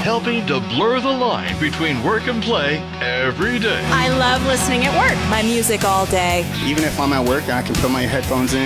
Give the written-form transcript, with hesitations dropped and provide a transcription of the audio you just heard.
helping to blur the line between work and play every day. I love listening at work. My music all day. Even if I'm at work, I can put my headphones in